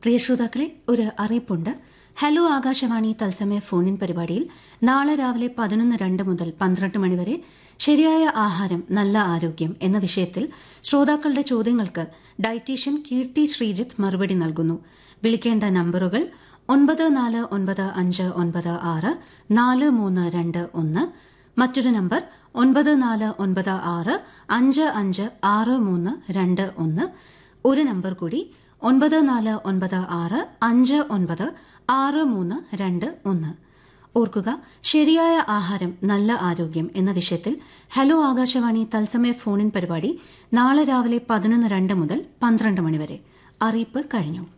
പ്രിയ ശ്രോതാക്കളെ, ഒരു അറിയിപ്പുണ്ട്. ഹലോ ആകാശവാണി തത്സമയ ഫോണിൻ പരിപാടിയിൽ നാളെ രാവിലെ 11:02 മുതൽ 12 മണിവരെ ശരിയായ ആഹാരം നല്ല ആരോഗ്യം എന്ന വിഷയത്തിൽ ശ്രോതാക്കളുടെ ചോദ്യങ്ങൾക്ക് ഡയറ്റീഷ്യൻ കീർത്തി ശ്രീജിത്ത് മറുപടി നൽകുന്നു. വിളിക്കേണ്ട നമ്പറുകൾ 9499964321, മറ്റൊരു നമ്പർ 9496556321, ഒരു നമ്പർ കൂടി 9496596321. ഓർക്കുക, ശരിയായ ആഹാരം നല്ല ആരോഗ്യം എന്ന വിഷയത്തിൽ ഹലോ ആകാശവാണി തത്സമയ ഫോണിൻ പരിപാടി നാളെ രാവിലെ 11:02 മുതൽ 12 മണിവരെ. അറിയിപ്പ് കഴിഞ്ഞു.